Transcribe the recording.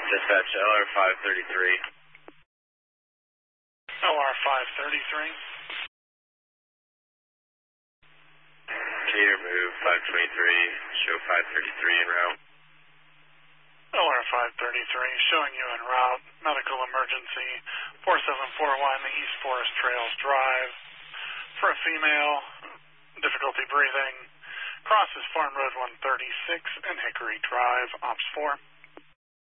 Dispatch LR 533. LR 533. Can you remove 523, show 533 en route? LR 533, showing you en route. Medical emergency, 4741 East Forest Trails Drive. For a female, difficulty breathing. Crosses Farm Road 136 and Hickory Drive, Ops 4.